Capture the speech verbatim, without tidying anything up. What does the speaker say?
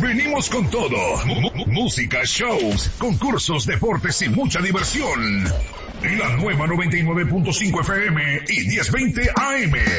venimos con todo. M- m- música, shows, concursos, deportes y mucha diversión. La nueva noventa y nueve punto cinco F M y diez veinte A M.